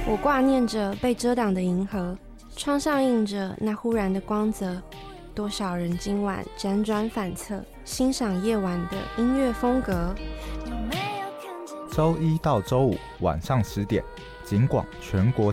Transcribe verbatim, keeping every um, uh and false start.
我挂念着被遮挡的银河，窗上映着那忽然的光泽。多少人今晚辗转反侧，欣赏夜晚的音乐风格。 周一到周五晚上十点，警广全国